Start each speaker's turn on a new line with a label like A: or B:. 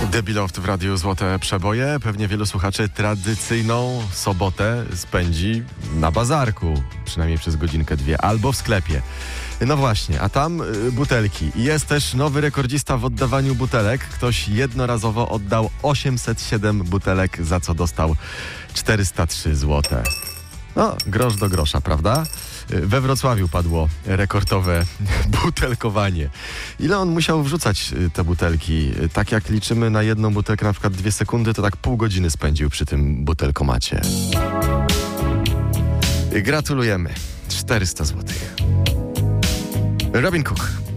A: The Beloved w Radiu Złote Przeboje. Pewnie wielu słuchaczy tradycyjną sobotę spędzi na bazarku, przynajmniej przez godzinkę, dwie, albo w sklepie. No właśnie, a tam butelki. I jest też nowy rekordzista w oddawaniu butelek. Ktoś jednorazowo oddał 807 butelek, za co dostał 403 zł. No, grosz do grosza, prawda? We Wrocławiu padło rekordowe butelkowanie. Ile on musiał wrzucać te butelki? Tak jak liczymy na jedną butelkę na przykład 2 sekundy, to tak pół godziny spędził przy tym butelkomacie. Gratulujemy. 400 zł. Robin Cook.